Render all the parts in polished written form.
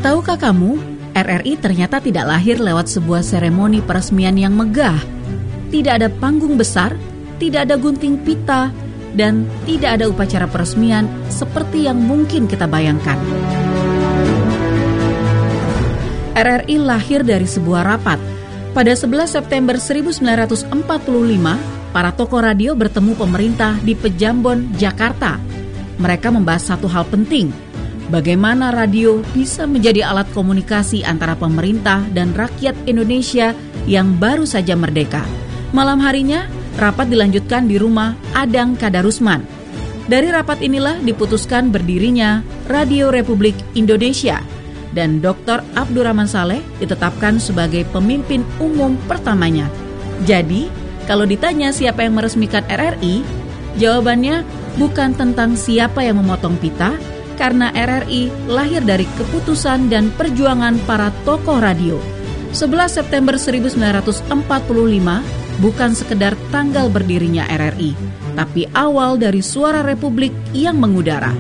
Tahukah kamu, RRI ternyata tidak lahir lewat sebuah seremoni peresmian yang megah. Tidak ada panggung besar, tidak ada gunting pita, dan tidak ada upacara peresmian seperti yang mungkin kita bayangkan. RRI lahir dari sebuah rapat. Pada 11 September 1945, para tokoh radio bertemu pemerintah di Pejambon, Jakarta. Mereka membahas satu hal penting, bagaimana radio bisa menjadi alat komunikasi antara pemerintah dan rakyat Indonesia yang baru saja merdeka. Malam harinya, rapat dilanjutkan di rumah Adang Kadarusman. Dari rapat inilah diputuskan berdirinya Radio Republik Indonesia, dan Dr. Abdurrahman Saleh ditetapkan sebagai pemimpin umum pertamanya. Jadi, kalau ditanya siapa yang meresmikan RRI, jawabannya bukan tentang siapa yang memotong pita, karena RRI lahir dari keputusan dan perjuangan para tokoh radio. 11 September 1945 bukan sekedar tanggal berdirinya RRI, tapi awal dari suara Republik yang mengudara.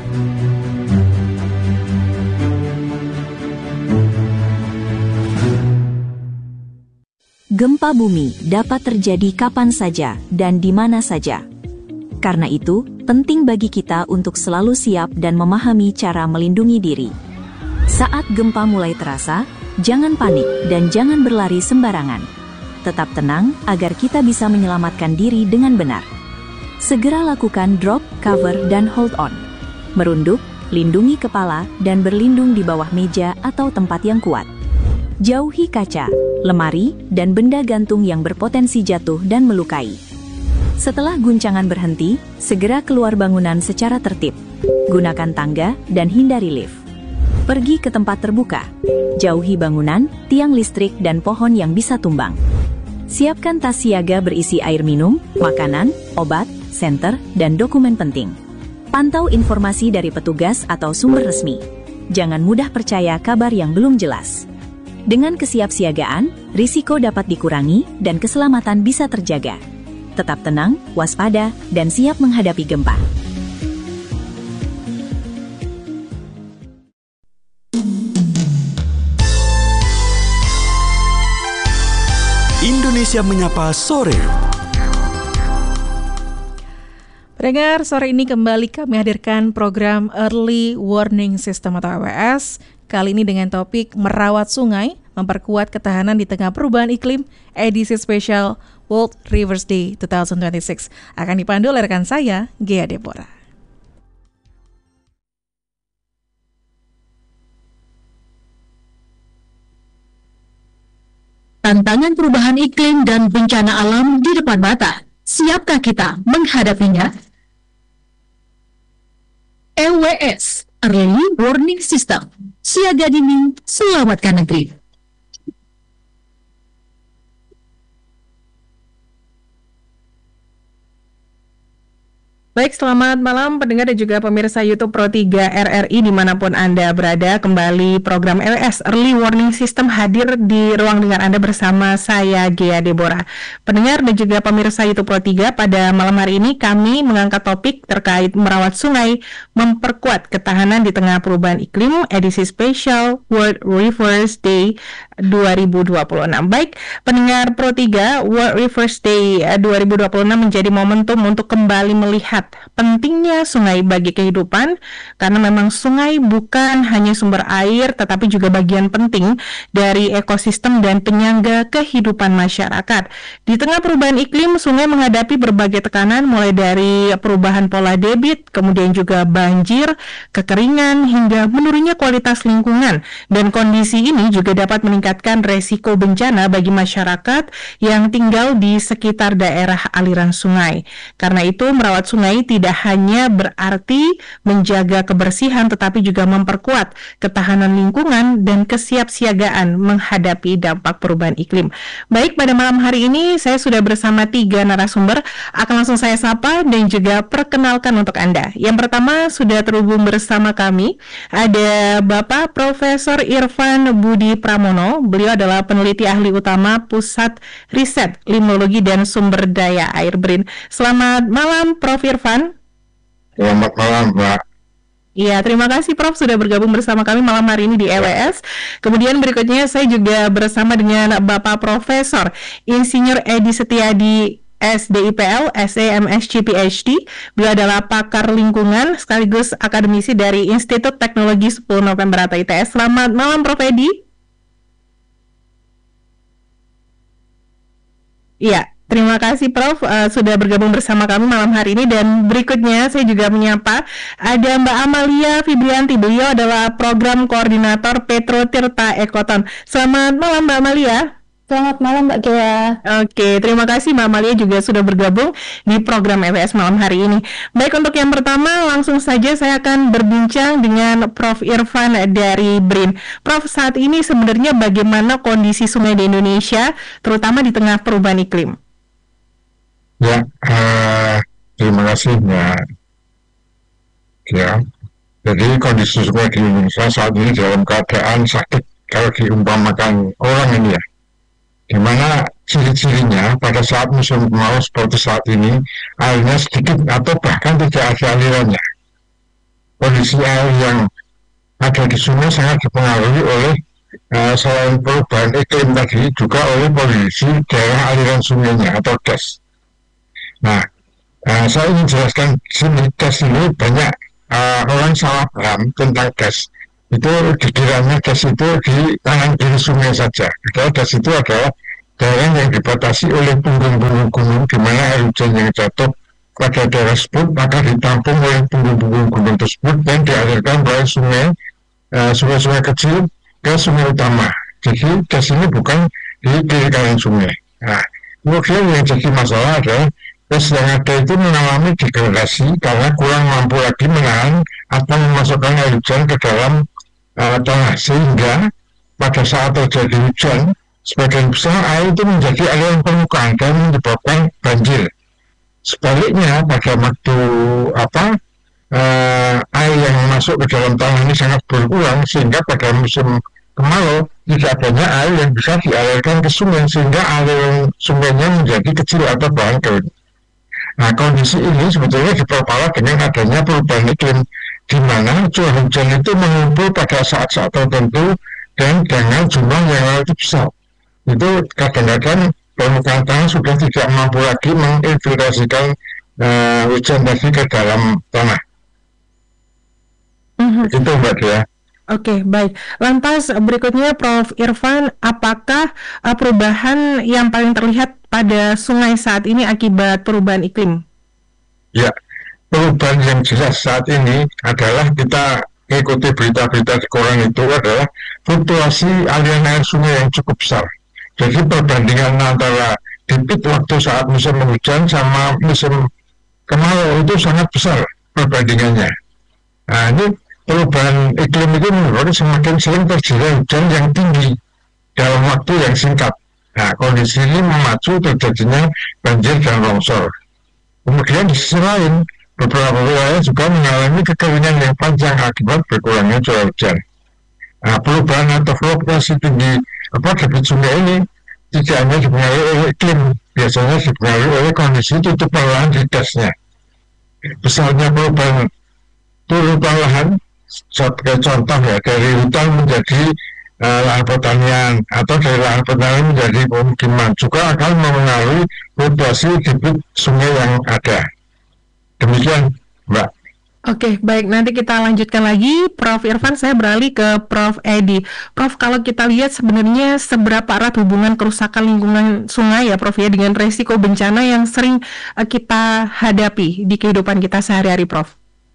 Gempa bumi dapat terjadi kapan saja dan di mana saja. Karena itu, penting bagi kita untuk selalu siap dan memahami cara melindungi diri. Saat gempa mulai terasa, jangan panik dan jangan berlari sembarangan. Tetap tenang agar kita bisa menyelamatkan diri dengan benar. Segera lakukan drop, cover, dan hold on. Merunduk, lindungi kepala, dan berlindung di bawah meja atau tempat yang kuat. Jauhi kaca, lemari, dan benda gantung yang berpotensi jatuh dan melukai. Setelah guncangan berhenti, segera keluar bangunan secara tertib. Gunakan tangga dan hindari lift. Pergi ke tempat terbuka. Jauhi bangunan, tiang listrik, dan pohon yang bisa tumbang. Siapkan tas siaga berisi air minum, makanan, obat, senter, dan dokumen penting. Pantau informasi dari petugas atau sumber resmi. Jangan mudah percaya kabar yang belum jelas. Dengan kesiapsiagaan, risiko dapat dikurangi dan keselamatan bisa terjaga. Tetap tenang, waspada, dan siap menghadapi gempa. Indonesia Menyapa Sore. Pendengar, sore ini kembali kami hadirkan program Early Warning System atau EWS. Kali ini dengan topik merawat sungai, memperkuat ketahanan di tengah perubahan iklim, edisi spesial World Rivers Day 2026. Akan dipandu oleh rekan saya, Ghea Deborah. Tantangan perubahan iklim dan bencana alam di depan mata. Siapkah kita menghadapinya? EWS, Early Warning System. Siaga dini, selamatkan negeri. Baik, selamat malam pendengar dan juga pemirsa YouTube Pro 3 RRI dimanapun Anda berada. Kembali program EWS Early Warning System hadir di ruang dengar Anda bersama saya Ghea Deborah. Pendengar dan juga pemirsa YouTube Pro 3, pada malam hari ini kami mengangkat topik terkait merawat sungai, memperkuat ketahanan di tengah perubahan iklim, edisi spesial World Rivers Day 2026. Baik, pendengar Pro 3, World Rivers Day 2026 menjadi momentum untuk kembali melihat pentingnya sungai bagi kehidupan, karena memang sungai bukan hanya sumber air tetapi juga bagian penting dari ekosistem dan penyangga kehidupan masyarakat. Di tengah perubahan iklim, sungai menghadapi berbagai tekanan mulai dari perubahan pola debit, kemudian juga banjir, kekeringan, hingga menurunnya kualitas lingkungan, dan kondisi ini juga dapat meningkatkan resiko bencana bagi masyarakat yang tinggal di sekitar daerah aliran sungai. Karena itu, merawat sungai tidak hanya berarti menjaga kebersihan, tetapi juga memperkuat ketahanan lingkungan dan kesiapsiagaan menghadapi dampak perubahan iklim. Baik, pada malam hari ini saya sudah bersama 3 narasumber. Akan langsung saya sapa dan juga perkenalkan untuk Anda. Yang pertama, sudah terhubung bersama kami ada Bapak Profesor Irfan Budi Pramono. Beliau adalah peneliti ahli utama Pusat Riset Limnologi dan Sumber Daya Air BRIN. Selamat malam Prof. Irfan. Selamat malam, Mbak. Iya, terima kasih Prof sudah bergabung bersama kami malam hari ini di EWS. Kemudian berikutnya saya juga bersama dengan Bapak Profesor Insinyur Edi Setiadi SDIPL, SEMSC PhD. Beliau adalah pakar lingkungan sekaligus akademisi dari Institut Teknologi 10 November atau ITS. Selamat malam Prof Edi. Iya, terima kasih Prof sudah bergabung bersama kami malam hari ini. Dan berikutnya saya juga menyapa ada Mbak Amalia Fibrianti. Beliau adalah Program Koordinator Petro Tirta Ekoton. Selamat malam Mbak Amalia. Selamat malam Mbak Gia. Oke, terima kasih Mbak Amalia juga sudah bergabung di program EWS malam hari ini. Baik, untuk yang pertama langsung saja saya akan berbincang dengan Prof Irfan dari BRIN. Prof, saat ini sebenarnya bagaimana kondisi sungai di Indonesia, terutama di tengah perubahan iklim? Ya, terima kasih Mbak. Ya, jadi kondisi sungai di Indonesia saat ini dalam keadaan sakit kalau diumpamakan orang ini ya. Di mana ciri-cirinya pada saat musim kemarau seperti saat ini, airnya sedikit atau bahkan tidak ada alirannya. Kondisi air yang ada di sungai sangat dipengaruhi oleh selain perubahan iklim tadi, juga oleh kondisi daerah aliran sungainya atau das. Nah, saya ingin jelaskan di sini, das ini banyak orang salah paham tentang das. Itu dikiranya das itu di kanan kiri sungai saja. Padahal das itu adalah daerah yang dibatasi oleh punggung-punggung gunung, di mana air hujan yang jatuh pada daerah tersebut maka ditampung oleh punggung-punggung gunung tersebut dan dialirkan oleh sungai-sungai kecil ke sungai utama. Jadi das ini bukan di kiri kanan sungai. Nah, kemudian yang jadi masalah adalah das yang ada itu mengalami degradasi karena kurang mampu lagi menahan atau memasukkan air hujan ke dalam tanah, sehingga pada saat terjadi hujan sebagian besar air itu menjadi aliran permukaan dan menyebabkan banjir. Sebaliknya pada waktu air yang masuk ke dalam tanah ini sangat berkurang, sehingga pada musim kemarau tidak banyak air yang bisa dialirkan ke sungai, sehingga aliran sungainya menjadi kecil atau bangkrut. Nah, kondisi ini sebetulnya diperparah dengan adanya perubahan iklim, di mana curah hujan itu mengumpul pada saat-saat tertentu dan dengan jumlah yang relatif besar. Itu kadang-kadang permukaan tanah sudah tidak mampu lagi menginfiltrasikan hujan tadi ke dalam tanah. Itu Mbak Dea. Oke, baik. Lantas berikutnya Prof Irfan, apakah perubahan yang paling terlihat pada sungai saat ini akibat perubahan iklim? Ya, perubahan yang jelas saat ini adalah kita ikuti berita-berita di koran itu adalah fluktuasi aliran air sungai yang cukup besar. Jadi perbandingan antara debit waktu saat musim hujan sama musim kemarau itu sangat besar perbandingannya. Nah, ini perubahan iklim itu menurut semakin sering terjadi hujan yang tinggi dalam waktu yang singkat. Nah, kondisi ini memacu terjadinya banjir dan longsor. Kemudian di sisi lain, beberapa wilayah juga mengalami kekeringan yang panjang akibat berkurangnya curah hujan. Nah, perubahan atau fluktuasi tinggi debit sungai ini tidak hanya dipengaruhi oleh iklim, biasanya dipengaruhi oleh kondisi tutupan lahan di dasnya. Besarnya perubahan tutupan lahan, sebagai contoh ya, dari hutan menjadi lahan pertanian atau dari lahan pertanian menjadi pemukiman juga akan mempengaruhi fluktuasi debit sungai yang ada. Demikian, Mbak. Oke, baik. Nanti kita lanjutkan lagi. Prof Irfan, saya beralih ke Prof Edi. Prof, kalau kita lihat sebenarnya seberapa erat hubungan kerusakan lingkungan sungai ya Prof ya dengan resiko bencana yang sering kita hadapi di kehidupan kita sehari-hari, Prof?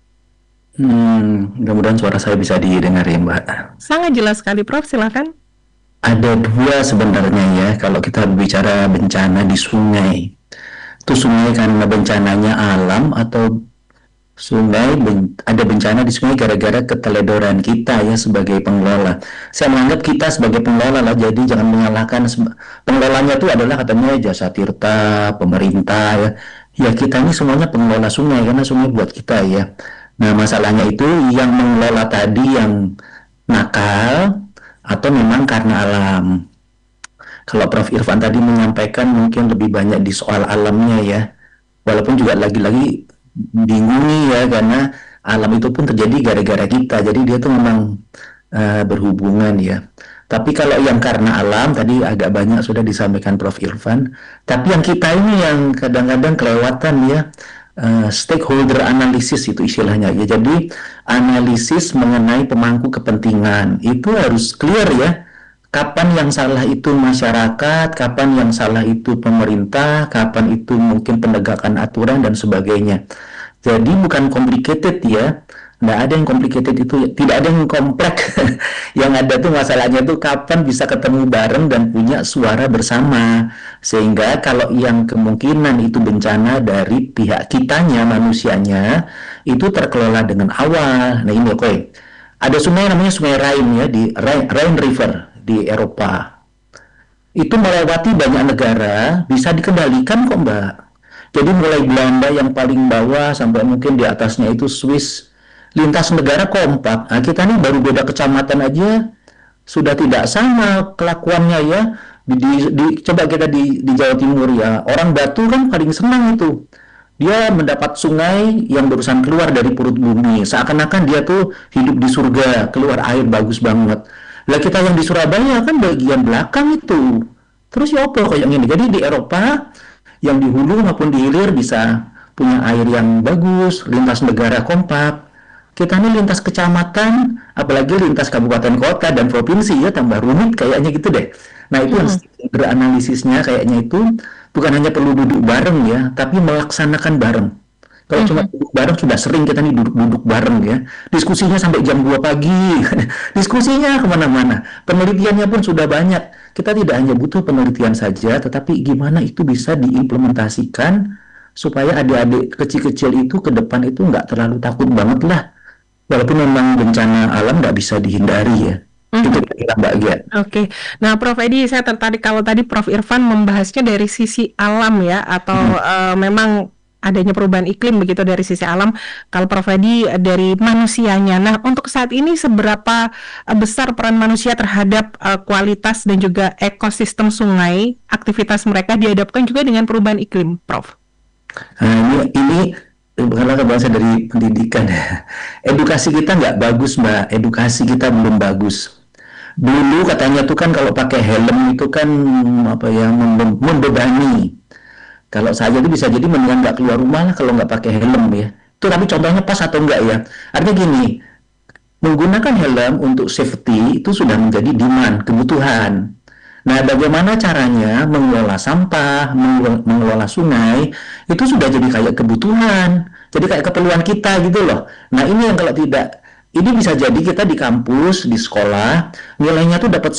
Mudah-mudahan suara saya bisa didengar ya Mbak. Sangat jelas sekali, Prof. Silakan. Ada dua sebenarnya ya, kalau kita bicara bencana di sungai. Itu sungai karena bencananya alam atau sungai ada bencana di sungai gara-gara keteledoran kita ya sebagai pengelola. Saya menganggap kita sebagai pengelola lah, jadi jangan menyalahkan pengelolanya itu adalah katanya Jasa Tirta, pemerintah ya. Ya kita ini semuanya pengelola sungai karena sungai buat kita ya. Nah masalahnya itu yang mengelola tadi yang nakal atau memang karena alam. Kalau Prof Irfan tadi menyampaikan mungkin lebih banyak di soal alamnya ya. Walaupun juga lagi-lagi bingung nih ya, karena alam itu pun terjadi gara-gara kita. Jadi dia tuh memang berhubungan ya. Tapi kalau yang karena alam tadi agak banyak sudah disampaikan Prof. Irfan. Tapi yang kita ini yang kadang-kadang kelewatan ya, stakeholder analisis itu istilahnya ya. Jadi analisis mengenai pemangku kepentingan itu harus clear ya. Kapan yang salah itu masyarakat, kapan yang salah itu pemerintah, kapan itu mungkin penegakan aturan dan sebagainya. Jadi bukan complicated ya. Nggak ada yang complicated itu, tidak ada yang kompleks. Yang ada tuh masalahnya tuh kapan bisa ketemu bareng dan punya suara bersama. Sehingga kalau yang kemungkinan itu bencana dari pihak kitanya, manusianya, itu terkelola dengan awal. Nah ini oke. Ada sungai namanya Sungai Rhine ya, di Rhine River di Eropa. Itu melewati banyak negara, bisa dikendalikan kok Mbak. Jadi mulai Belanda yang paling bawah sampai mungkin di atasnya itu Swiss, lintas negara kompak. Nah, kita nih baru beda kecamatan aja sudah tidak sama kelakuannya ya. Coba kita di Jawa Timur ya, orang Batu kan paling senang itu. Dia mendapat sungai yang barusan keluar dari perut bumi, seakan-akan dia tuh hidup di surga, keluar air bagus banget. Lah kita yang di Surabaya kan bagian belakang itu. Terus ya apa kayak gini. Jadi di Eropa yang di hulu maupun di hilir bisa punya air yang bagus, lintas negara kompak. Kita ini lintas kecamatan, apalagi lintas kabupaten kota dan provinsi ya tambah rumit kayaknya gitu deh. Nah itu yang beranalisisnya kayaknya itu bukan hanya perlu duduk bareng ya, tapi melaksanakan bareng. Kalau cuma duduk bareng sudah sering kita nih duduk-duduk bareng ya. Diskusinya sampai jam 2 pagi. Diskusinya kemana-mana. Penelitiannya pun sudah banyak. Kita tidak hanya butuh penelitian saja, tetapi gimana itu bisa diimplementasikan supaya adik-adik kecil-kecil itu ke depan itu nggak terlalu takut banget lah. Walaupun memang bencana alam nggak bisa dihindari ya. Itu kira Mbak Gia. Oke. Nah, Prof. Edi, saya tertarik kalau tadi Prof. Irfan membahasnya dari sisi alam ya, atau memang adanya perubahan iklim begitu dari sisi alam. Kalau Prof. Edi dari manusianya. Nah, untuk saat ini seberapa besar peran manusia terhadap kualitas dan juga ekosistem sungai, aktivitas mereka dihadapkan juga dengan perubahan iklim, Prof? Nah, ini karena bahasa dari pendidikan. Edukasi kita nggak bagus, Mbak. Edukasi kita belum bagus. Dulu katanya tuh kan kalau pakai helm itu kan apa ya, membebani. Kalau saya itu bisa jadi mendingan nggak keluar rumah lah kalau nggak pakai helm ya. Itu tapi contohnya pas atau enggak ya? Artinya gini, menggunakan helm untuk safety itu sudah menjadi demand, kebutuhan. Nah, bagaimana caranya mengelola sampah, mengelola sungai, itu sudah jadi kayak kebutuhan, jadi kayak keperluan kita gitu loh. Nah, ini yang kalau tidak, ini bisa jadi kita di kampus, di sekolah, nilainya tuh dapat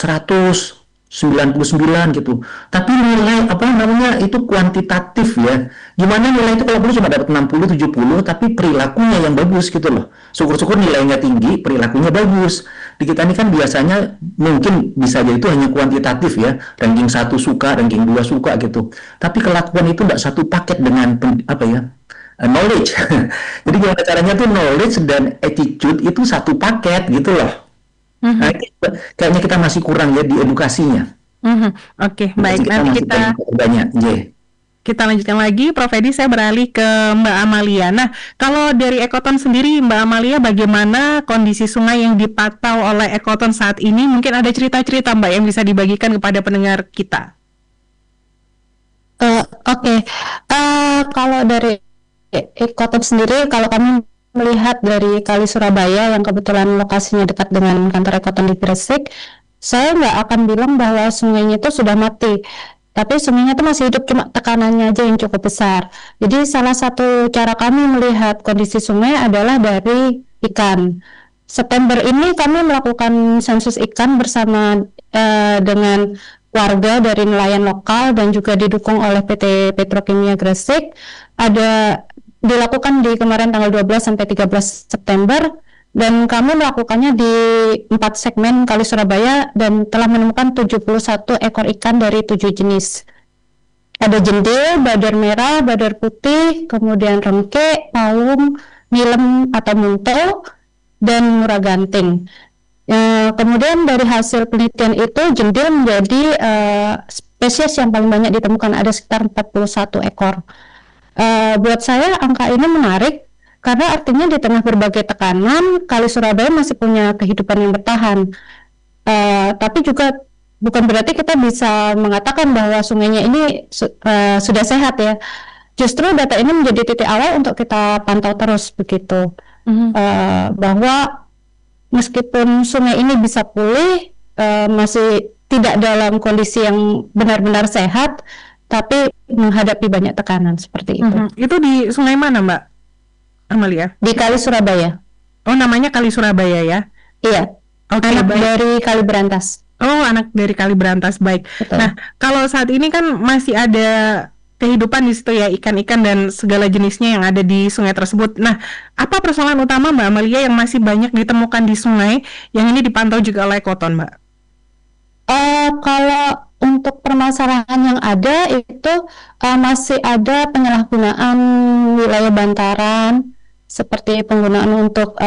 199 gitu. Tapi nilai apa namanya itu kuantitatif ya. Gimana nilai itu kalau perlu cuma dapat 60, 70, tapi perilakunya yang bagus gitu loh. Syukur-syukur nilainya tinggi, perilakunya bagus. Di kita ini kan biasanya mungkin bisa jadi itu hanya kuantitatif ya. Ranking 1 suka, ranking 2 suka gitu. Tapi kelakuan itu tidak satu paket dengan knowledge. Jadi gimana caranya tuh knowledge dan attitude itu satu paket gitu loh. Nah, kayaknya kita masih kurang ya di edukasinya. Oke, baik. Nanti kita lanjutkan lagi. Prof. Edi, saya beralih ke Mbak Amalia. Nah, kalau dari Ekoton sendiri, Mbak Amalia, bagaimana kondisi sungai yang dipantau oleh Ekoton saat ini? Mungkin ada cerita-cerita, Mbak, yang bisa dibagikan kepada pendengar kita. Oke. Kalau dari Ekoton sendiri, kalau kami melihat dari Kali Surabaya yang kebetulan lokasinya dekat dengan kantor Ekoton di Gresik, saya nggak akan bilang bahwa sungainya itu sudah mati, tapi sungainya itu masih hidup, cuma tekanannya aja yang cukup besar. Jadi salah satu cara kami melihat kondisi sungai adalah dari ikan. September ini kami melakukan sensus ikan bersama dengan warga dari nelayan lokal dan juga didukung oleh PT Petrokimia Gresik. Ada dilakukan di kemarin tanggal 12 sampai 13 September dan kami melakukannya di 4 segmen Kali Surabaya dan telah menemukan 71 ekor ikan dari 7 jenis. Ada jendil, badar merah, badar putih, kemudian rengke, paung, nilem atau muntel, dan murah ganting. Kemudian dari hasil penelitian itu jendil menjadi spesies yang paling banyak ditemukan, ada sekitar 41 ekor. Buat saya angka ini menarik Karena artinya di tengah berbagai tekanan, Kali Surabaya masih punya kehidupan yang bertahan. Tapi juga bukan berarti kita bisa mengatakan bahwa sungainya ini sudah sehat ya. Justru data ini menjadi titik awal untuk kita pantau terus begitu. Bahwa meskipun sungai ini bisa pulih, masih tidak dalam kondisi yang benar-benar sehat, tapi menghadapi banyak tekanan seperti itu. Itu di sungai mana, Mbak Amalia? Di Kali Surabaya. Oh, namanya Kali Surabaya ya? Iya. Oke, anak baik. dari Kali Berantas. Oh, anak dari Kali Berantas, baik. Betul. Nah, kalau saat ini kan masih ada kehidupan di situ ya, ikan-ikan dan segala jenisnya yang ada di sungai tersebut. Nah, apa persoalan utama Mbak Amalia yang masih banyak ditemukan di sungai yang ini dipantau juga oleh Ekoton, Mbak? Kalau untuk permasalahan yang ada itu masih ada penyalahgunaan wilayah bantaran, seperti penggunaan untuk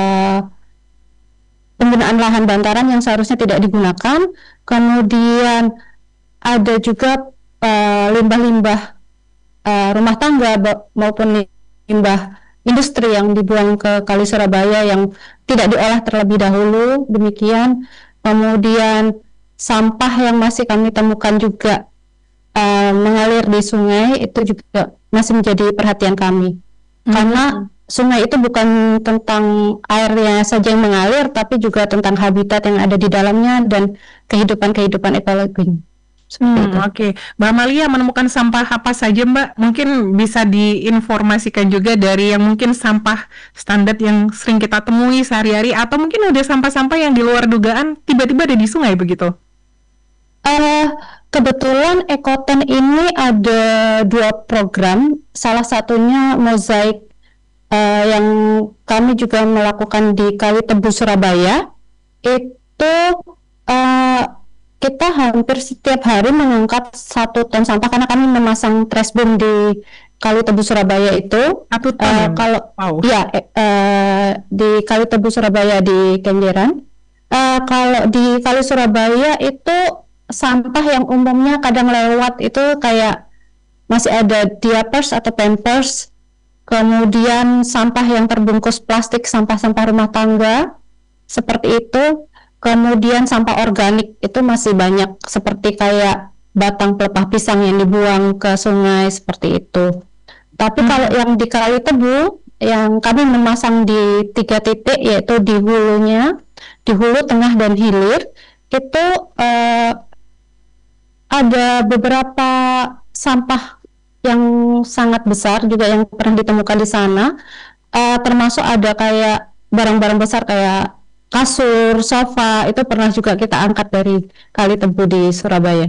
penggunaan lahan bantaran yang seharusnya tidak digunakan. Kemudian ada juga limbah-limbah rumah tangga maupun limbah industri yang dibuang ke Kali Surabaya yang tidak diolah terlebih dahulu, demikian. Kemudian sampah yang masih kami temukan juga mengalir di sungai, itu juga masih menjadi perhatian kami. Karena sungai itu bukan tentang airnya saja yang mengalir, tapi juga tentang habitat yang ada di dalamnya dan kehidupan ekologi. Oke. Mbak Amalia menemukan sampah apa saja, Mbak? Mungkin bisa diinformasikan juga dari yang mungkin sampah standar yang sering kita temui sehari-hari, atau mungkin ada sampah-sampah yang di luar dugaan tiba-tiba ada di sungai begitu? Kebetulan Ekoton ini ada 2 program, salah satunya Mozaik yang kami juga melakukan di Kali Tebu Surabaya. Itu kita hampir setiap hari mengangkat 1 ton sampah karena kami memasang trash bin di Kali Tebu Surabaya itu. 1 ton. Kalau di Kali Tebu Surabaya di Kenjeran. Kalau di Kali Surabaya itu sampah yang umumnya kadang lewat itu kayak masih ada diapers atau pampers. Kemudian sampah yang terbungkus plastik, sampah-sampah rumah tangga, seperti itu. Kemudian sampah organik itu masih banyak, seperti kayak batang pelepah pisang yang dibuang ke sungai, seperti itu. Tapi kalau yang di Kali Tebu, yang kami memasang di 3 titik, yaitu di hulunya, di hulu, tengah, dan hilir, itu ada beberapa sampah yang sangat besar juga yang pernah ditemukan di sana, termasuk ada kayak barang-barang besar kayak kasur, sofa, itu pernah juga kita angkat dari Kali Tebu di Surabaya.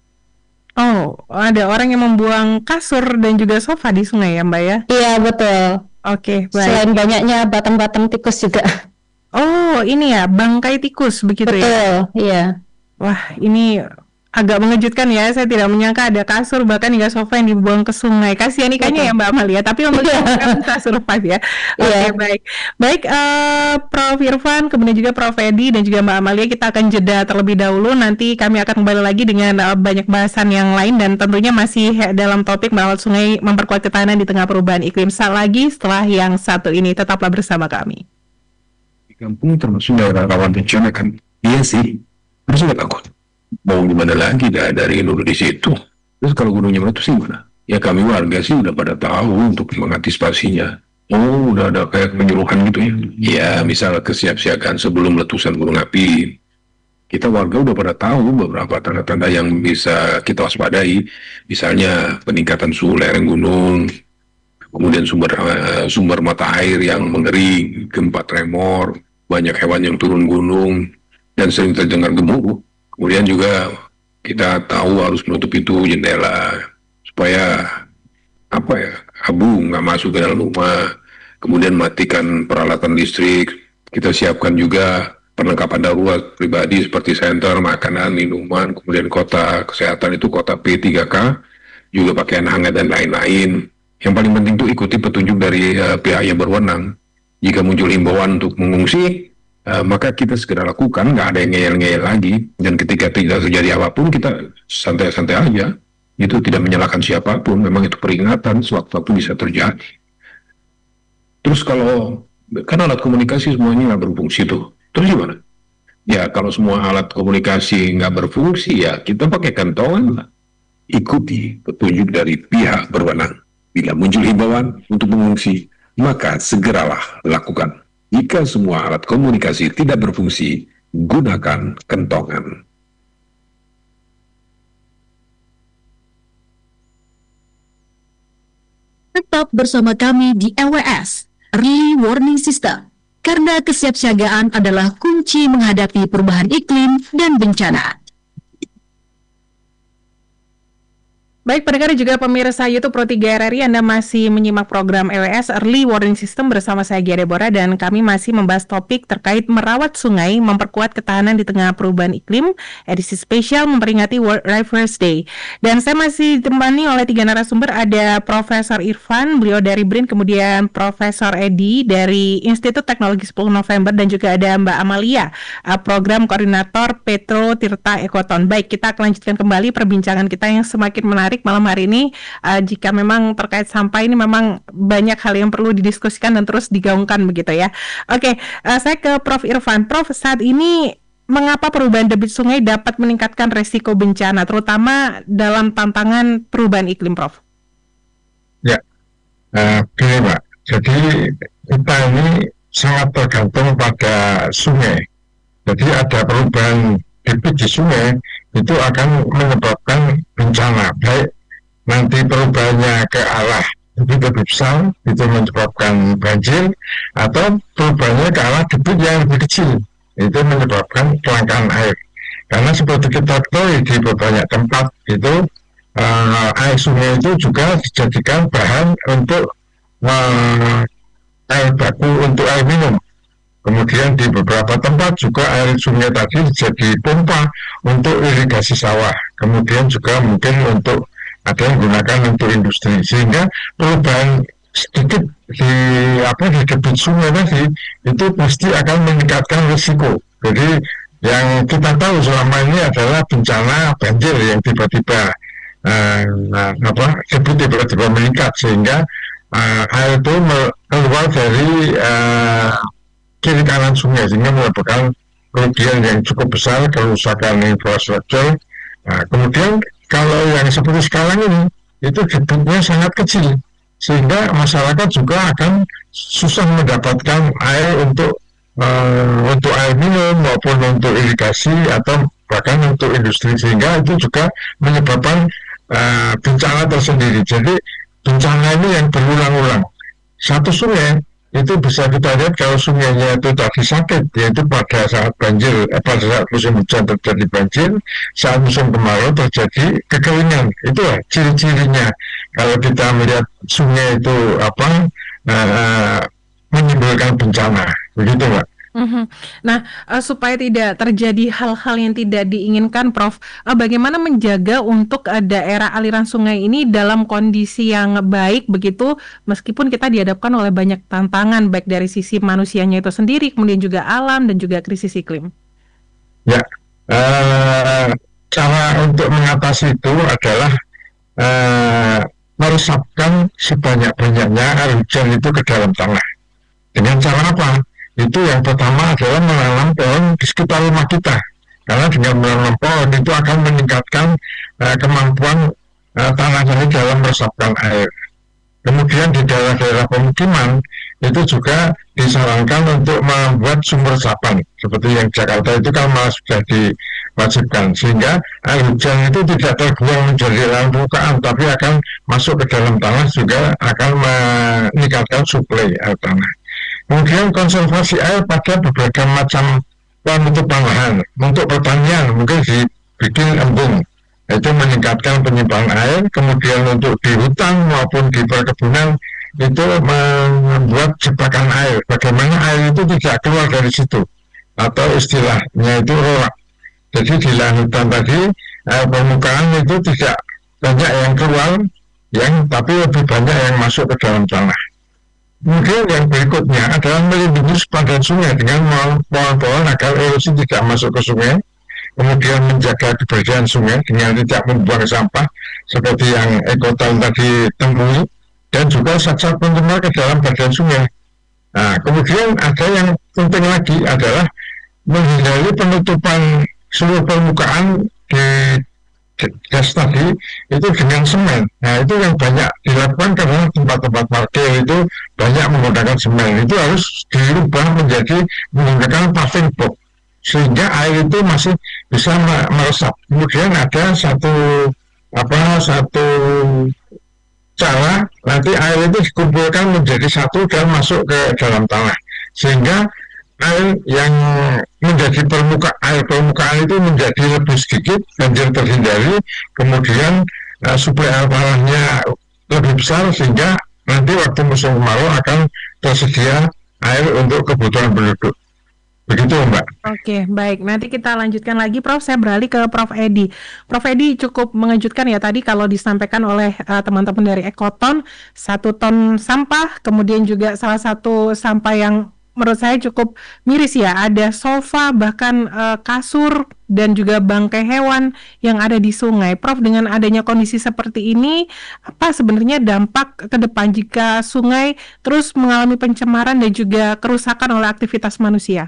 Oh, ada orang yang membuang kasur dan juga sofa di sungai ya, Mbak ya? Iya, betul. Oke, baik. Selain banyaknya batang-batang tikus juga. Oh, ini ya, bangkai tikus begitu ya? Betul, iya. Wah, ini agak mengejutkan ya. Saya tidak menyangka ada kasur bahkan hingga sofa yang dibuang ke sungai. Kasihan ikannya ya Mbak Amalia. Tapi untuk kita bisa survive ya. Oke, baik. Baik, Prof Irfan, kemudian juga Prof Edi dan juga Mbak Amalia, kita akan jeda terlebih dahulu. Nanti kami akan kembali lagi dengan banyak bahasan yang lain dan tentunya masih dalam topik merawat sungai, memperkuat ketahanan di tengah perubahan iklim. Saat lagi setelah yang satu ini, tetaplah bersama kami. Di kampung termasuk daerah rawan bencana kan? Iya sih. Terus nggak takut? Mau gimana lagi dari dulu di situ. Terus kalau gunungnya meletus gimana? Ya kami warga sih udah pada tahu untuk mengantisipasinya. Oh, udah ada kayak penyuluhan gitu ya. Ya, misal kesiapsiagaan sebelum letusan gunung api. Kita warga udah pada tahu beberapa tanda-tanda yang bisa kita waspadai. Misalnya peningkatan suhu lereng gunung, kemudian sumber mata air yang mengering, gempa tremor, banyak hewan yang turun gunung, dan sering terdengar gemuruh. Kemudian juga kita tahu harus menutup pintu jendela supaya abu nggak masuk ke dalam rumah. Kemudian matikan peralatan listrik. Kita siapkan juga perlengkapan darurat pribadi seperti senter, makanan, minuman, kemudian kota kesehatan itu kota P3K, juga pakaian hangat dan lain-lain. Yang paling penting itu ikuti petunjuk dari pihak yang berwenang. Jika muncul himbauan untuk mengungsi, maka kita segera lakukan, nggak ada yang ngeyel-ngeyel lagi. Dan ketika tidak terjadi apapun, kita santai-santai aja. Itu tidak menyalahkan siapapun, memang itu peringatan, sewaktu-waktu bisa terjadi. Terus kalau kan alat komunikasi semuanya nggak berfungsi tuh, terus gimana? Ya kalau semua alat komunikasi nggak berfungsi, ya kita pakai kantongan lah. Ikuti petunjuk dari pihak berwenang. Bila muncul himbauan untuk mengungsi, maka segeralah lakukan. Jika semua alat komunikasi tidak berfungsi, gunakan kentongan. Tetap bersama kami di LWS, Early Warning System, karena kesiapsiagaan adalah kunci menghadapi perubahan iklim dan bencana. Baik pendengar dan juga pemirsa YouTube Pro 3 RRI, Anda masih menyimak program LWS Early Warning System bersama saya Gia Deborah, dan kami masih membahas topik terkait merawat sungai, memperkuat ketahanan di tengah perubahan iklim, edisi spesial memperingati World Rivers Day. Dan saya masih ditemani oleh 3 narasumber, ada Profesor Irfan, beliau dari BRIN, kemudian Profesor Edi dari Institut Teknologi 10 November, dan juga ada Mbak Amalia, Program Koordinator Petro Tirta Ekoton. Baik, kita akan lanjutkan kembali perbincangan kita yang semakin menarik malam hari ini. Jika memang terkait sampah ini memang banyak hal yang perlu didiskusikan dan terus digaungkan begitu ya. Oke, saya ke Prof. Irfan. Prof, saat ini mengapa perubahan debit sungai dapat meningkatkan resiko bencana, terutama dalam tantangan perubahan iklim, Prof? Ya, begini Mbak. Jadi kita ini sangat tergantung pada sungai. Jadi ada perubahan debit di sungai, itu akan menyebabkan bencana, baik nanti perubahannya ke arah debit lebih besar, itu menyebabkan banjir, atau perubahannya ke arah debit yang lebih kecil, itu menyebabkan kelangkaan air. Karena seperti kita ketahui di banyak tempat itu air sungai itu juga dijadikan bahan untuk air baku untuk air minum. Kemudian di beberapa tempat juga air sungai tadi jadi pompa untuk irigasi sawah. Kemudian juga mungkin untuk ada yang gunakan untuk industri. Sehingga perubahan sedikit di debit sungai tadi itu pasti akan meningkatkan risiko. Jadi yang kita tahu selama ini adalah bencana banjir yang tiba-tiba debit tiba-tiba meningkat, sehingga air itu keluar dari kiri kanan sungai, sehingga menyebabkan kerugian yang cukup besar, kerusakan infrastruktur. Nah, kemudian kalau yang seperti sekarang ini, itu debitnya sangat kecil, sehingga masyarakat juga akan susah mendapatkan air untuk air minum maupun untuk irigasi atau bahkan untuk industri, sehingga itu juga menyebabkan bencana tersendiri. Jadi bencana ini yang berulang-ulang. Satu sungai itu bisa kita lihat kalau sungainya itu tadi sakit, yaitu pada saat banjir, pada saat musim hujan terjadi banjir, saat musim kemarau terjadi kekeringan. Itu ciri-cirinya. Kalau kita melihat sungai itu menimbulkan bencana, begitu Mbak. Nah, supaya tidak terjadi hal-hal yang tidak diinginkan, Prof, bagaimana menjaga untuk daerah aliran sungai ini dalam kondisi yang baik begitu, meskipun kita dihadapkan oleh banyak tantangan, baik dari sisi manusianya itu sendiri, kemudian juga alam dan juga krisis iklim? Ya, cara untuk mengatasi itu adalah meresapkan sebanyak-banyaknya air hujan itu ke dalam tanah. Dengan cara apa? Itu yang pertama adalah menanam pohon di sekitar rumah kita, karena dengan menanam pohon itu akan meningkatkan kemampuan tanah ini dalam meresapkan air. Kemudian di daerah-daerah pemukiman itu juga disarankan untuk membuat sumber resapan, seperti yang Jakarta itu kan malah sudah diwajibkan, sehingga air hujan itu tidak terbuang menjadi lahan permukaan, tapi akan masuk ke dalam tanah, juga akan meningkatkan suplai air tanah. Kemudian konservasi air pada berbagai macam penutupan lahan. Untuk pertanian mungkin dibikin embung, itu meningkatkan penyimpanan air. Kemudian untuk di hutan maupun di perkebunan itu membuat jebakan air, bagaimana air itu tidak keluar dari situ, atau istilahnya itu rorak. Jadi di lahan hutan tadi air permukaan itu tidak banyak yang keluar, tapi lebih banyak yang masuk ke dalam tanah. Kemudian yang berikutnya adalah melindungi sepadan sungai dengan pohon-pohon agar erosi tidak masuk ke sungai. Kemudian menjaga kebersihan sungai dengan tidak membuang sampah seperti yang Ekoton tadi temui, dan juga zat-zat pencemar ke dalam badan sungai. Nah, kemudian ada yang penting lagi adalah menghindari penutupan seluruh permukaan di gas tadi itu dengan semen. Nah, itu yang banyak dilakukan karena tempat-tempat parkir itu banyak menggunakan semen. Itu harus dirubah menjadi menggunakan paving box sehingga air itu masih bisa meresap. Kemudian ada satu cara nanti air itu dikumpulkan menjadi satu dan masuk ke dalam tanah sehingga air yang menjadi air permukaan itu menjadi lebih sedikit, banjir terhindari, kemudian suplai air tanahnya lebih besar sehingga nanti waktu musim kemarau akan tersedia air untuk kebutuhan penduduk. Begitu, Mbak. Oke, baik. Nanti kita lanjutkan lagi, Prof. Saya beralih ke Prof. Edi. Prof. Edi, cukup mengejutkan ya tadi kalau disampaikan oleh teman-teman dari Ekoton, 1 ton sampah, kemudian juga salah satu sampah yang menurut saya cukup miris ya, ada sofa, bahkan kasur, dan juga bangkai hewan yang ada di sungai. Prof, dengan adanya kondisi seperti ini, apa sebenarnya dampak ke depan jika sungai terus mengalami pencemaran dan juga kerusakan oleh aktivitas manusia?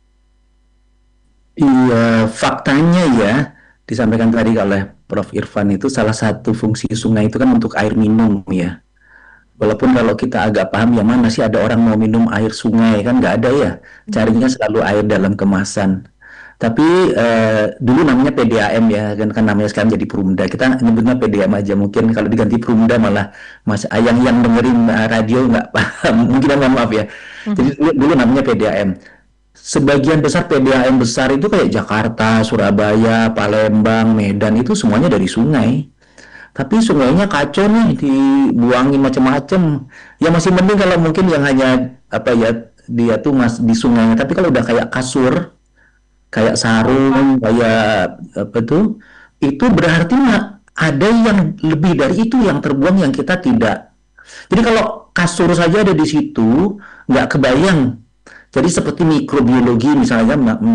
Iya, faktanya ya, disampaikan tadi oleh Prof. Irfan itu salah satu fungsi sungai itu kan untuk air minum ya. Walaupun kalau kita agak paham yang mana sih ada orang mau minum air sungai kan nggak ada ya, carinya selalu air dalam kemasan. Tapi dulu namanya PDAM ya, kan namanya sekarang jadi Perumda. Kita nyebutnya PDAM aja, mungkin kalau diganti Perumda malah Mas Ayang yang dengerin radio nggak paham, mungkin maaf ya. Jadi dulu namanya PDAM. Sebagian besar PDAM besar itu kayak Jakarta, Surabaya, Palembang, Medan itu semuanya dari sungai. Tapi sungainya kacau nih, dibuangin macam-macam. Ya masih mending kalau mungkin yang hanya apa ya dia tuh di sungainya. Tapi kalau udah kayak kasur, kayak sarung, kayak apa tuh, itu berarti ada yang lebih dari itu yang terbuang yang kita tidak. Jadi kalau kasur saja ada di situ, nggak kebayang. Jadi seperti mikrobiologi misalnya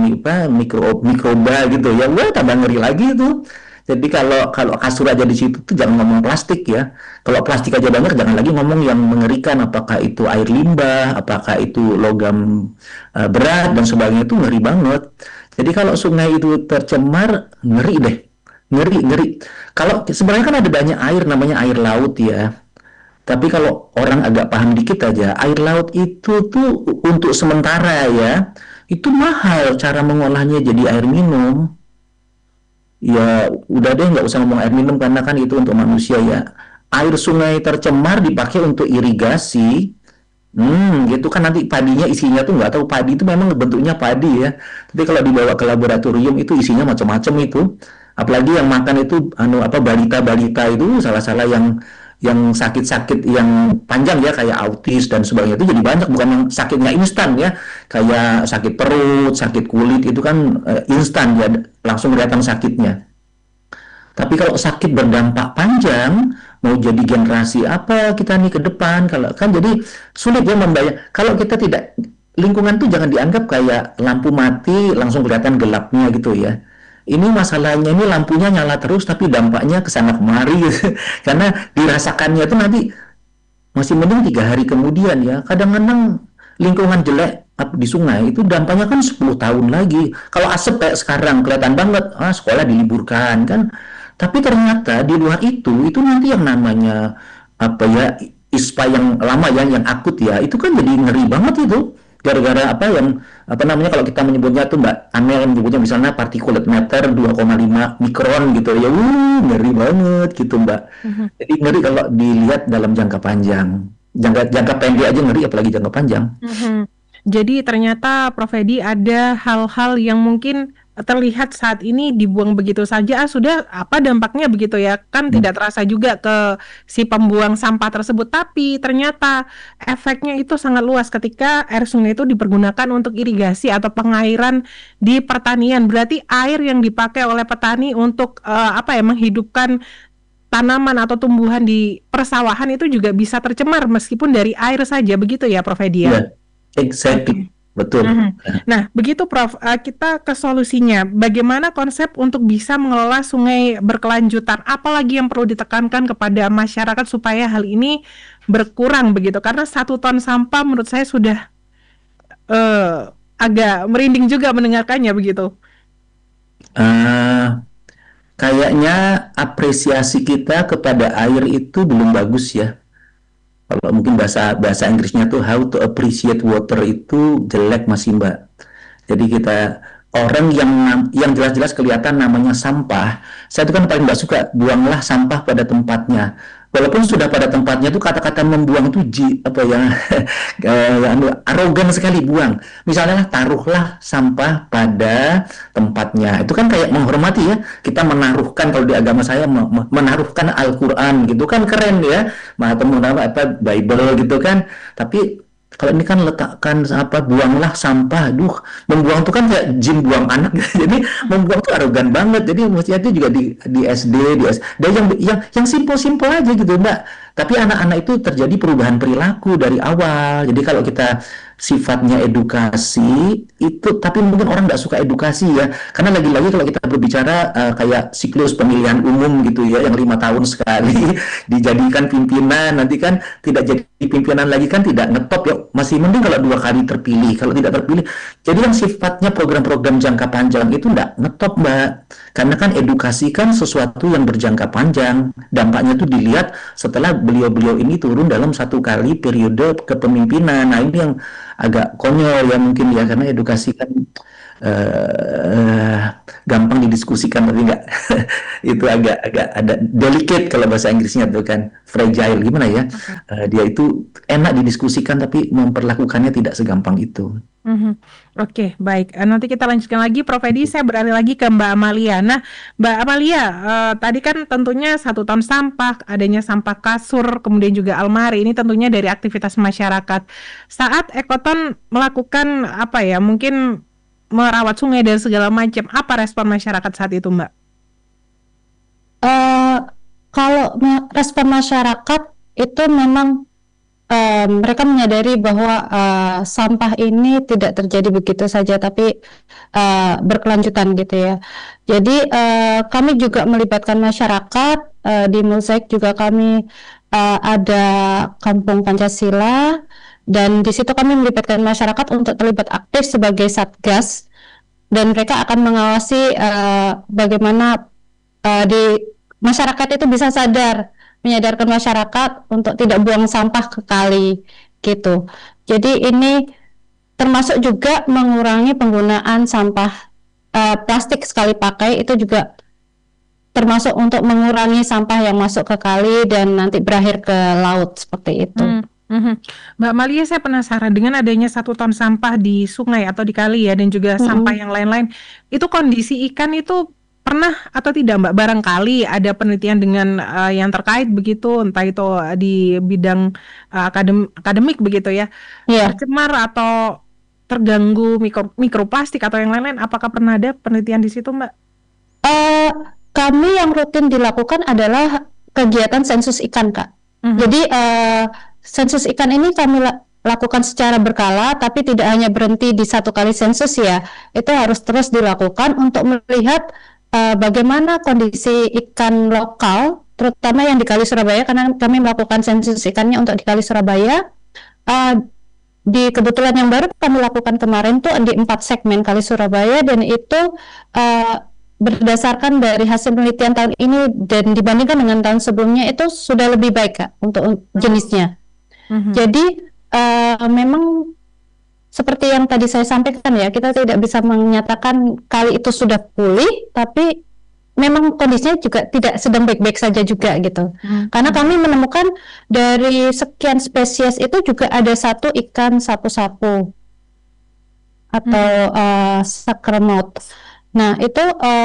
mikroba gitu ya, wah tambah ngeri lagi itu. Jadi kalau kasur aja di situ tuh jangan ngomong plastik ya. Kalau plastik aja banyak jangan lagi ngomong yang mengerikan, apakah itu air limbah, apakah itu logam berat dan sebagainya, itu ngeri banget. Jadi kalau sungai itu tercemar ngeri deh. Ngeri. Kalau sebenarnya kan ada banyak air namanya air laut ya. Tapi kalau orang agak paham dikit aja, air laut itu tuh untuk sementara ya, itu mahal cara mengolahnya jadi air minum. Ya udah deh nggak usah ngomong air minum karena kan itu untuk manusia ya. Air sungai tercemar dipakai untuk irigasi. Gitu kan nanti padinya isinya tuh nggak tahu, padi itu memang bentuknya padi ya. Tapi kalau dibawa ke laboratorium itu isinya macam-macam itu. Apalagi yang makan itu balita-balita itu salah-salah yang sakit-sakit yang panjang ya kayak autis dan sebagainya itu jadi banyak, bukan yang sakitnya instan ya kayak sakit perut, sakit kulit itu kan instan ya langsung kelihatan sakitnya. Tapi kalau sakit berdampak panjang mau jadi generasi apa kita nih ke depan, kalau kan jadi sulit ya membayar. Kalau kita tidak, lingkungan tuh jangan dianggap kayak lampu mati langsung kelihatan gelapnya gitu ya. Ini masalahnya ini lampunya nyala terus tapi dampaknya kesana kemari gitu. Karena dirasakannya tuh nanti masih mending 3 hari kemudian ya. Kadang-kadang lingkungan jelek di sungai itu dampaknya kan 10 tahun lagi. Kalau asap kayak sekarang kelihatan banget, sekolah diliburkan kan. Tapi ternyata di luar itu nanti yang namanya apa ya ISPA yang lama yang akut ya, itu kan jadi ngeri banget itu. Gara-gara kalau kita menyebutnya tuh Mbak Amel menyebutnya misalnya particulate matter 2,5 mikron gitu ya, ngeri banget gitu Mbak. Jadi ngeri kalau dilihat dalam jangka panjang, jangka pendek aja ngeri apalagi jangka panjang. Jadi ternyata Prof. Edi ada hal-hal yang mungkin terlihat saat ini dibuang begitu saja, sudah apa dampaknya begitu ya, kan tidak terasa juga ke si pembuang sampah tersebut, tapi ternyata efeknya itu sangat luas ketika air sungai itu dipergunakan untuk irigasi atau pengairan di pertanian. Berarti air yang dipakai oleh petani untuk menghidupkan tanaman atau tumbuhan di persawahan itu juga bisa tercemar meskipun dari air saja, begitu ya Prof. Edi ya? Exactly. Betul. Nah, begitu Prof, kita ke solusinya. Bagaimana konsep untuk bisa mengelola sungai berkelanjutan? Apalagi yang perlu ditekankan kepada masyarakat supaya hal ini berkurang begitu? Karena 1 ton sampah menurut saya sudah agak merinding juga mendengarkannya begitu. Kayaknya apresiasi kita kepada air itu belum bagus ya. Kalau mungkin bahasa bahasa Inggrisnya tuh how to appreciate water itu jelek masih Mbak. Jadi kita orang yang jelas-jelas kelihatan namanya sampah. Saya itu kan paling nggak suka buanglah sampah pada tempatnya. Walaupun sudah pada tempatnya tuh kata-kata membuang tuh apa ya arogan sekali buang. Misalnya taruhlah sampah pada tempatnya. Itu kan kayak menghormati ya. Kita menaruhkan kalau di agama saya menaruhkan Al-Qur'an gitu kan keren ya. Atau apa Bible gitu kan. Tapi kalau ini kan letakkan apa buanglah sampah, membuang itu kan kayak jin buang anak, jadi membuang itu arogan banget. Jadi mestinya itu juga di SD, dan yang simpel-simpel aja gitu Mbak. Tapi anak-anak itu terjadi perubahan perilaku dari awal. Jadi kalau kita sifatnya edukasi itu, tapi mungkin orang nggak suka edukasi ya, karena lagi-lagi kalau kita berbicara kayak siklus pemilihan umum gitu ya, yang 5 tahun sekali dijadikan pimpinan, nanti kan tidak jadi pimpinan lagi kan tidak ngetop ya, masih mending kalau 2 kali terpilih, kalau tidak terpilih. Jadi yang sifatnya program-program jangka panjang itu nggak ngetop Mbak, karena kan edukasi kan sesuatu yang berjangka panjang, dampaknya itu dilihat setelah beliau-beliau ini turun dalam 1 kali periode kepemimpinan. Nah ini yang agak konyol ya mungkin ya, karena edukasi kan gampang didiskusikan tapi nggak itu agak ada delicate kalau bahasa Inggrisnya tuh kan, fragile gimana ya. Dia itu enak didiskusikan tapi memperlakukannya tidak segampang itu. Oke, baik. Nanti kita lanjutkan lagi, Prof. Edi. Saya beralih lagi ke Mbak Amalia. Nah, Mbak Amalia, tadi kan tentunya 1 ton sampah, adanya sampah kasur, kemudian juga almari. Ini tentunya dari aktivitas masyarakat. Saat Ekoton melakukan apa ya, mungkin merawat sungai dan segala macam, apa respon masyarakat saat itu, Mbak? Kalau respon masyarakat itu memang mereka menyadari bahwa sampah ini tidak terjadi begitu saja, tapi berkelanjutan gitu ya. Jadi kami juga melibatkan masyarakat. Di Mozaik juga kami ada Kampung Pancasila, dan di situ kami melibatkan masyarakat untuk terlibat aktif sebagai satgas, dan mereka akan mengawasi bagaimana di masyarakat itu bisa menyadarkan masyarakat untuk tidak buang sampah ke kali gitu. Jadi ini termasuk juga mengurangi penggunaan sampah plastik sekali pakai, itu juga termasuk untuk mengurangi sampah yang masuk ke kali dan nanti berakhir ke laut seperti itu. Mbak Malia, saya penasaran dengan adanya 1 ton sampah di sungai atau di kali ya, dan juga sampah yang lain-lain, itu kondisi ikan itu pernah atau tidak Mbak? Barangkali ada penelitian dengan yang terkait begitu, entah itu di bidang akademik begitu ya, tercemar atau terganggu mikroplastik atau yang lain-lain. Apakah pernah ada penelitian di situ Mbak? Kami yang rutin dilakukan adalah kegiatan sensus ikan Kak. Jadi sensus ikan ini kami lakukan secara berkala, tapi tidak hanya berhenti di 1 kali sensus ya. Itu harus terus dilakukan untuk melihat bagaimana kondisi ikan lokal, terutama yang di Kali Surabaya, karena kami melakukan sensus ikannya untuk di Kali Surabaya. Di kebetulan yang baru kami lakukan kemarin tuh di 4 segmen Kali Surabaya, dan itu berdasarkan dari hasil penelitian tahun ini dan dibandingkan dengan tahun sebelumnya itu sudah lebih baik Kak untuk jenisnya. Jadi memang seperti yang tadi saya sampaikan ya, kita tidak bisa menyatakan kali itu sudah pulih, tapi memang kondisinya juga tidak sedang baik-baik saja juga gitu. Karena kami menemukan dari sekian spesies itu juga ada 1 ikan sapu-sapu atau sakermouth. Nah itu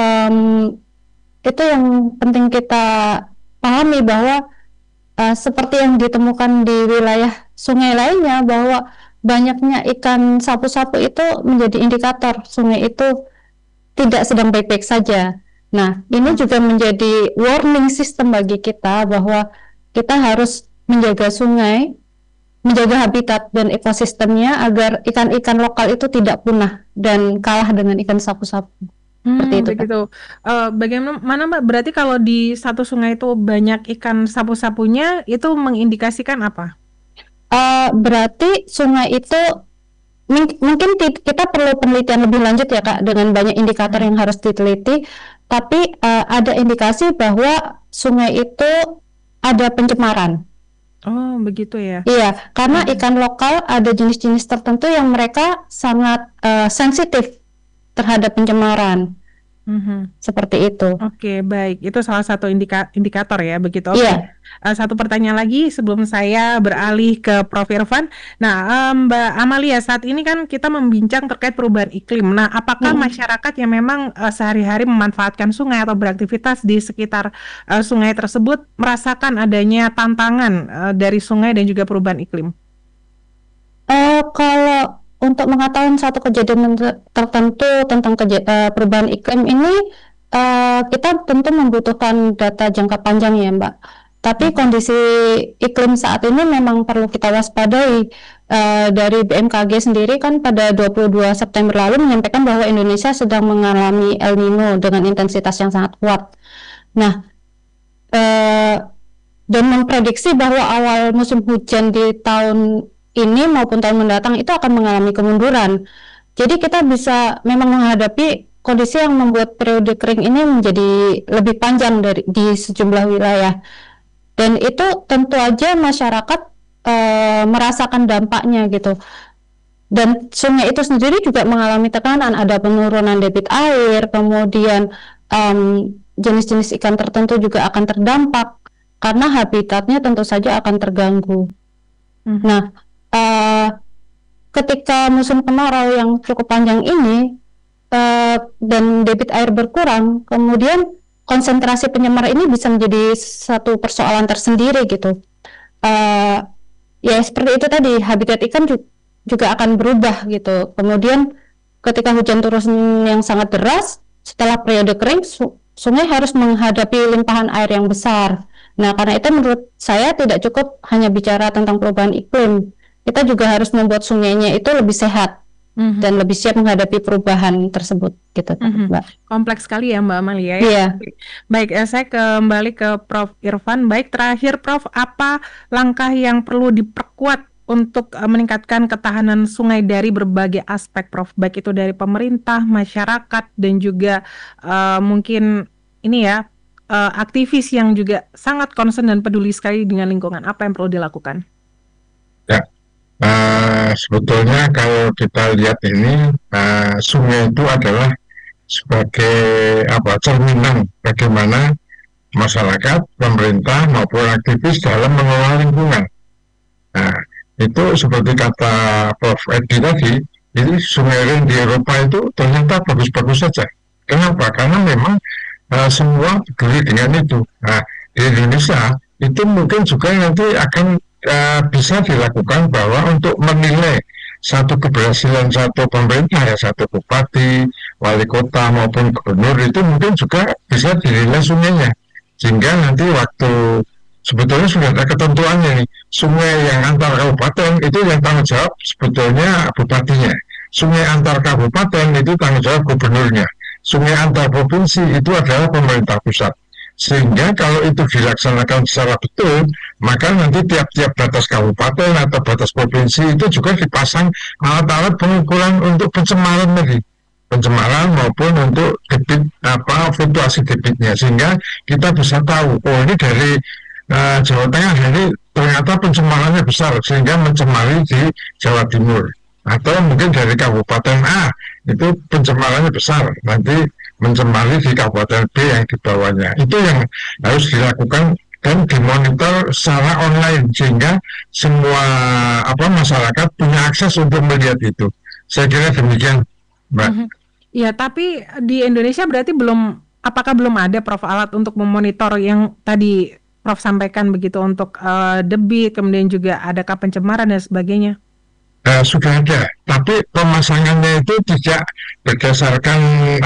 yang penting kita pahami, bahwa seperti yang ditemukan di wilayah sungai lainnya, bahwa banyaknya ikan sapu-sapu itu menjadi indikator sungai itu tidak sedang baik-baik saja. Nah, ini juga menjadi warning system bagi kita bahwa kita harus menjaga sungai, menjaga habitat dan ekosistemnya agar ikan-ikan lokal itu tidak punah dan kalah dengan ikan sapu-sapu. Seperti itu. Begitu. Bagaimana Mbak? Berarti kalau di satu sungai itu banyak ikan sapu-sapunya, itu mengindikasikan apa? Berarti sungai itu mungkin kita perlu penelitian lebih lanjut ya Kak, dengan banyak indikator yang harus diteliti. Tapi ada indikasi bahwa sungai itu ada pencemaran. Oh, begitu ya. Iya, karena ikan lokal ada jenis-jenis tertentu yang mereka sangat sensitif terhadap pencemaran. Seperti itu. Oke, baik. Itu salah satu indikator ya, begitu. Oke. Iya. Satu pertanyaan lagi sebelum saya beralih ke Prof. Irfan. Nah, Mbak Amalia, saat ini kan kita membincang terkait perubahan iklim. Nah, apakah masyarakat yang memang sehari-hari memanfaatkan sungai atau beraktivitas di sekitar sungai tersebut merasakan adanya tantangan dari sungai dan juga perubahan iklim? Kalau untuk mengetahui satu kejadian tertentu tentang perubahan iklim ini, kita tentu membutuhkan data jangka panjang ya Mbak. Tapi kondisi iklim saat ini memang perlu kita waspadai. Dari BMKG sendiri kan pada 22 September lalu menyampaikan bahwa Indonesia sedang mengalami El Nino dengan intensitas yang sangat kuat. Nah, dan memprediksi bahwa awal musim hujan di tahun ini maupun tahun mendatang itu akan mengalami kemunduran. Jadi kita bisa memang menghadapi kondisi yang membuat periode kering ini menjadi lebih panjang di sejumlah wilayah. Dan itu tentu aja masyarakat merasakan dampaknya gitu. Dan sungai itu sendiri juga mengalami tekanan, ada penurunan debit air, kemudian jenis-jenis ikan tertentu juga akan terdampak karena habitatnya tentu saja akan terganggu. Nah, ketika musim kemarau yang cukup panjang ini dan debit air berkurang, kemudian konsentrasi penyemar ini bisa menjadi satu persoalan tersendiri gitu. Ya seperti itu tadi, habitat ikan juga akan berubah gitu. Kemudian ketika hujan turun yang sangat deras, setelah periode kering, sungai harus menghadapi limpahan air yang besar. Nah, karena itu menurut saya tidak cukup hanya bicara tentang perubahan iklim. Kita juga harus membuat sungainya itu lebih sehat dan lebih siap menghadapi perubahan tersebut gitu, Mbak. Kompleks sekali ya Mbak Amalia ya. Iya. Baik, saya kembali ke Prof. Irfan. Baik, terakhir Prof, apa langkah yang perlu diperkuat untuk meningkatkan ketahanan sungai dari berbagai aspek, Prof? Baik itu dari pemerintah, masyarakat, dan juga mungkin ini ya, aktivis yang juga sangat concern dan peduli sekali dengan lingkungan. Apa yang perlu dilakukan? Ya, sebetulnya kalau kita lihat ini, sungai itu adalah sebagai cerminan bagaimana masyarakat, pemerintah maupun aktivis dalam mengelola lingkungan. Nah, itu seperti kata Prof. Edi tadi, ini sungai Rin di Eropa itu ternyata bagus-bagus saja. Kenapa? Karena memang semua peduli dengan itu. Nah, di Indonesia itu mungkin juga nanti akan bisa dilakukan bahwa untuk menilai satu keberhasilan satu pemerintah ya, satu bupati, wali kota maupun gubernur itu mungkin juga bisa dinilai sungainya. Sehingga nanti waktu sebetulnya sudah ada ketentuannya nih, sungai yang antar kabupaten itu yang tanggung jawab sebetulnya bupatinya. Sungai antar kabupaten itu tanggung jawab gubernurnya. Sungai antar provinsi itu adalah pemerintah pusat. Sehingga kalau itu dilaksanakan secara betul, maka nanti tiap-tiap batas kabupaten atau batas provinsi itu juga dipasang alat-alat pengukuran untuk pencemaran tadi. Pencemaran maupun untuk debit, fluktuasi debitnya. Sehingga kita bisa tahu, oh ini dari Jawa Tengah ini ternyata pencemarannya besar sehingga mencemari di Jawa Timur. Atau mungkin dari Kabupaten A itu pencemarannya besar, nanti mencemari di Kabupaten B yang di bawahnya. Itu yang harus dilakukan dan dimonitor secara online sehingga semua masyarakat punya akses untuk melihat itu. Saya kira demikian, Mbak. Ya, tapi di Indonesia berarti apakah belum ada Prof alat untuk memonitor yang tadi Prof sampaikan begitu untuk debit, kemudian juga adakah pencemaran dan sebagainya? Sudah ada, tapi pemasangannya itu tidak berdasarkan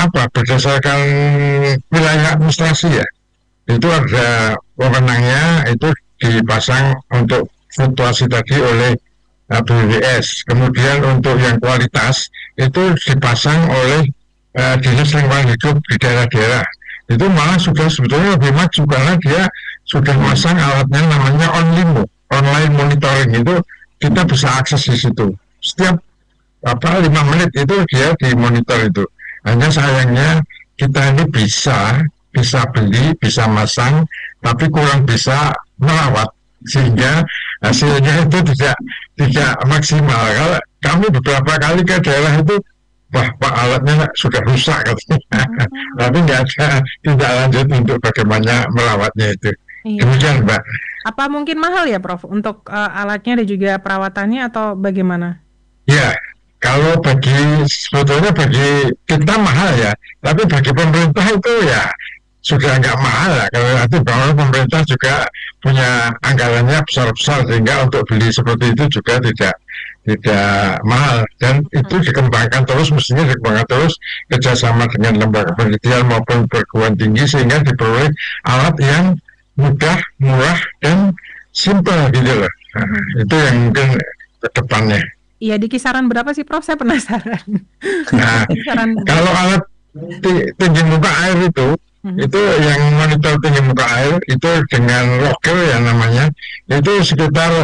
wilayah administrasi ya. Itu ada wewenangnya, itu dipasang untuk fluktuasi tadi oleh BWS. Kemudian untuk yang kualitas itu dipasang oleh Dinas Lingkungan Hidup di daerah-daerah. Itu malah sudah sebetulnya lebih maju karena dia sudah masang alatnya namanya online monitoring. Itu kita bisa akses di situ. Setiap apa 5 menit itu dia dimonitor itu. Hanya sayangnya kita ini bisa beli, bisa masang, tapi kurang bisa merawat sehingga hasilnya itu tidak maksimal. Kalau kami beberapa kali ke daerah itu, wah Pak alatnya sudah rusak katanya, tapi nggak ada tindak lanjut untuk bagaimana merawatnya itu. Iya. Demikian Mbak. Apa mungkin mahal ya, Prof, untuk alatnya dan juga perawatannya atau bagaimana? Ya, kalau sebetulnya bagi kita mahal ya, tapi bagi pemerintah itu ya sudah nggak mahal lah. Kalau nanti bahwa pemerintah juga punya anggarannya besar-besar sehingga untuk beli seperti itu juga tidak mahal, dan itu dikembangkan terus, mestinya dikembangkan terus kerjasama dengan lembaga penelitian maupun perguruan tinggi sehingga diperoleh alat yang mudah, murah, dan simple gitu loh. Nah, itu yang mungkin ke depannya. Iya, di kisaran berapa sih, Prof? Saya penasaran. Nah, Kisaran kalau alat tinggi muka air itu yang monitor tinggi muka air itu dengan rocker ya namanya, itu sekitar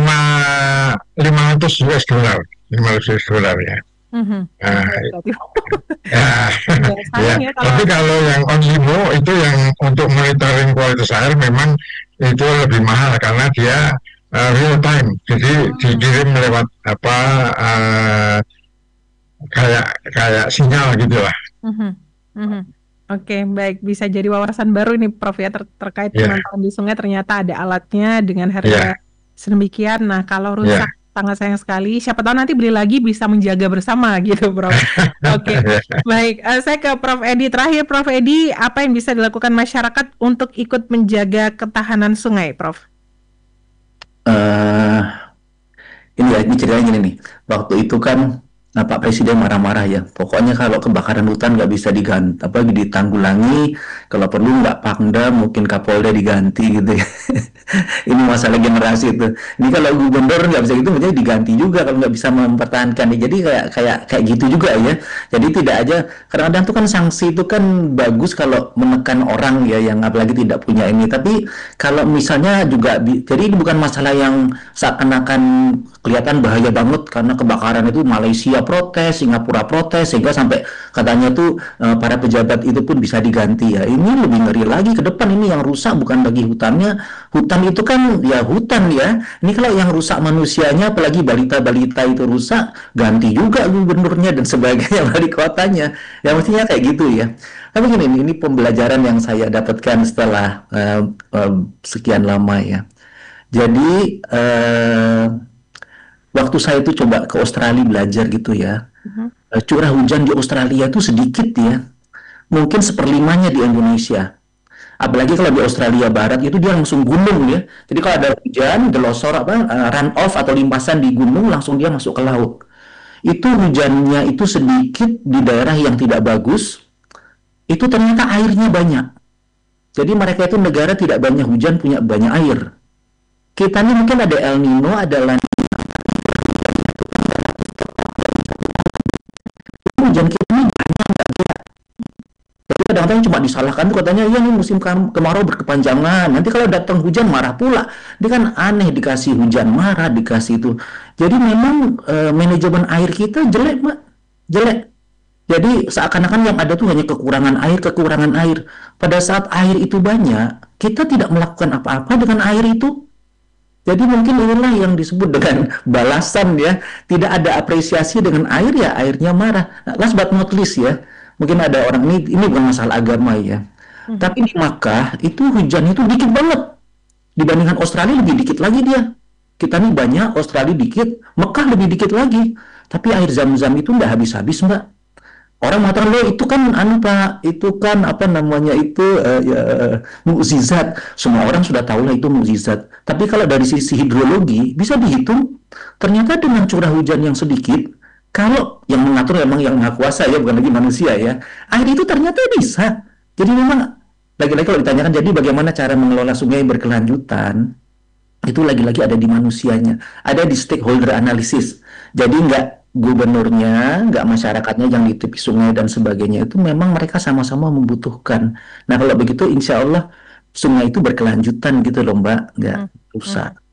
500 US dollar, 500 US dollar ya. Nah, ya. Tapi kalau yang Onsimo itu yang untuk monitoring kualitas air memang itu lebih mahal karena dia real time, jadi dikirim lewat apa kayak sinyal gitulah. Oke, baik, bisa jadi wawasan baru ini, Prof, ya terkait pemantauan di sungai, ternyata ada alatnya dengan harga sedemikian. Nah, kalau rusak sangat sayang sekali. Siapa tahu nanti beli lagi bisa menjaga bersama gitu, Prof. Oke, baik. Saya ke Prof Edi terakhir. Prof Edi, apa yang bisa dilakukan masyarakat untuk ikut menjaga ketahanan sungai, Prof? Ini ceritanya gini nih. Waktu itu kan Pak Presiden marah-marah ya. Pokoknya kalau kebakaran hutan nggak bisa ditanggulangi. Kalau perlu nggak Pangdam, mungkin Kapolda diganti gitu ya. Ini masalah generasi itu. Ini kalau gubernur nggak bisa gitu, maksudnya diganti juga kalau nggak bisa mempertahankan. Jadi kayak gitu juga ya. Jadi tidak aja. Kadang-kadang tuh kan sanksi itu kan bagus kalau menekan orang ya, yang apalagi tidak punya ini. Tapi kalau misalnya juga, jadi ini bukan masalah yang seakan-akan kelihatan bahaya banget karena kebakaran itu Malaysia protes, Singapura protes, sehingga sampai katanya tuh para pejabat itu pun bisa diganti ya. Ini lebih ngeri lagi ke depan, ini yang rusak bukan bagi hutannya. Hutan itu kan ya hutan ya. Ini kalau yang rusak manusianya, apalagi balita-balita itu rusak, ganti juga gubernurnya dan sebagainya, wali kotanya. Ya mestinya kayak gitu ya. Tapi gini, ini pembelajaran yang saya dapatkan setelah sekian lama ya. Jadi waktu saya itu coba ke Australia belajar gitu ya, curah hujan di Australia itu sedikit ya, mungkin 1/5-nya di Indonesia. Apalagi kalau di Australia Barat itu dia langsung gunung ya. Jadi kalau ada hujan, delosor run off atau limpasan di gunung, langsung dia masuk ke laut. Itu hujannya itu sedikit di daerah yang tidak bagus, itu ternyata airnya banyak. Jadi mereka itu negara tidak banyak hujan, punya banyak air. Kita ini mungkin ada El Nino, ada La Nina, hujan kita ini banyak nggak gerak. Jadi kadang-kadang cuma disalahkan tuh, katanya ya ini musim kemarau berkepanjangan, nanti kalau datang hujan marah pula. Dia kan aneh, dikasih hujan marah, dikasih itu. Jadi memang manajemen air kita jelek, Mbak, jelek. Jadi seakan-akan yang ada tuh hanya kekurangan air. Pada saat air itu banyak, kita tidak melakukan apa-apa dengan air itu. Jadi mungkin inilah yang disebut dengan balasan ya. Tidak ada apresiasi dengan air ya, airnya marah. Nah, last but not least ya, mungkin ada orang, ini bukan masalah agama ya. Tapi di Makkah itu hujan itu dikit banget. Dibandingkan Australia lebih dikit lagi dia. Kita nih banyak, Australia dikit, Mekah lebih dikit lagi. Tapi air Zam-Zam itu nggak habis-habis, Mbak. Orang mengatakan, loh itu kan Pak, itu kan apa namanya itu mukjizat. Semua orang sudah tahu lah itu mukjizat. Tapi kalau dari sisi hidrologi bisa dihitung, ternyata dengan curah hujan yang sedikit, kalau yang mengatur memang yang Maha Kuasa ya, bukan lagi manusia ya, air itu ternyata bisa. Jadi memang lagi-lagi kalau ditanyakan, jadi bagaimana cara mengelola sungai berkelanjutan, itu lagi-lagi ada di manusianya, ada di stakeholder analisis. Jadi nggak gubernurnya, nggak masyarakatnya yang di tepi sungai dan sebagainya, itu memang mereka sama-sama membutuhkan. Nah kalau begitu insya Allah sungai itu berkelanjutan gitu loh Mbak, nggak rusak.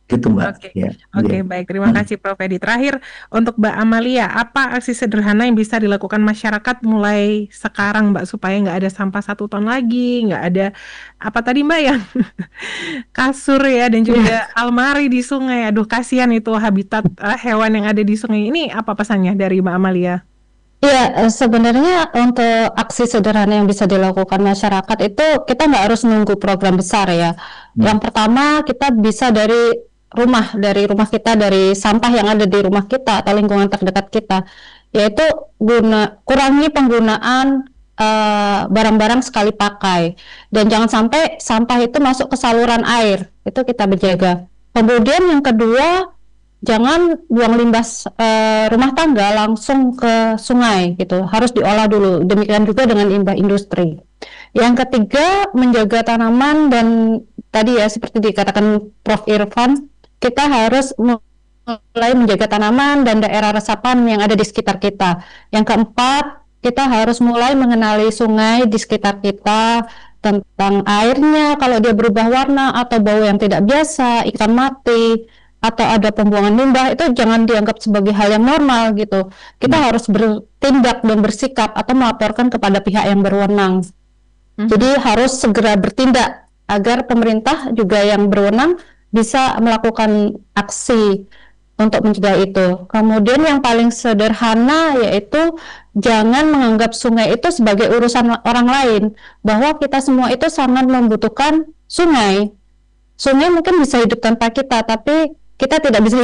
Gitu Mbak. Oke, Ya, oke, ya. baik. Terima kasih Prof. Edi. Terakhir, untuk Mbak Amalia, apa aksi sederhana yang bisa dilakukan masyarakat mulai sekarang, Mbak, supaya nggak ada sampah 1 ton lagi, nggak ada apa tadi Mbak yang kasur ya, dan juga almari di sungai. Aduh, kasihan itu habitat hewan yang ada di sungai. Ini apa pesannya dari Mbak Amalia? Iya, sebenarnya untuk aksi sederhana yang bisa dilakukan masyarakat itu kita nggak harus nunggu program besar ya. Yang pertama kita bisa dari rumah kita, dari sampah yang ada di rumah kita atau lingkungan terdekat kita, yaitu kurangi penggunaan barang-barang sekali pakai, dan jangan sampai sampah itu masuk ke saluran air, itu kita berjaga. Kemudian yang kedua, jangan buang limbah rumah tangga langsung ke sungai gitu, harus diolah dulu. Demikian juga dengan limbah industri. Yang ketiga, menjaga tanaman, dan tadi ya seperti dikatakan Prof. Irfan, kita harus mulai menjaga tanaman dan daerah resapan yang ada di sekitar kita. Yang keempat, kita harus mulai mengenali sungai di sekitar kita, tentang airnya, kalau dia berubah warna atau bau yang tidak biasa, ikan mati, atau ada pembuangan limbah, itu jangan dianggap sebagai hal yang normal gitu. Kita harus bertindak dan bersikap atau melaporkan kepada pihak yang berwenang. Jadi harus segera bertindak agar pemerintah juga yang berwenang bisa melakukan aksi untuk mencegah itu. Kemudian yang paling sederhana yaitu jangan menganggap sungai itu sebagai urusan orang lain, bahwa kita semua itu sangat membutuhkan sungai. Sungai mungkin bisa hidup tanpa kita, tapi kita tidak bisa